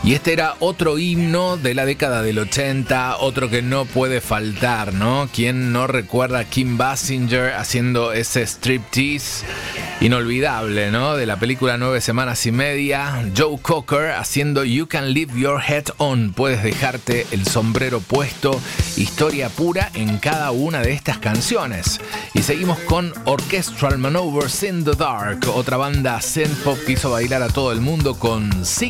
Y este era otro himno de la década del 80, otro que no puede faltar, ¿no? ¿Quién no recuerda a Kim Basinger haciendo ese striptease inolvidable, ¿no? De la película 9 semanas y media. Joe Cocker haciendo You Can Leave Your Head On. Puedes dejarte el sombrero puesto. Historia pura en cada una de estas canciones. Y seguimos con Orchestral Maneuvers in the Dark, otra banda synth pop que hizo bailar a todo el mundo con Sing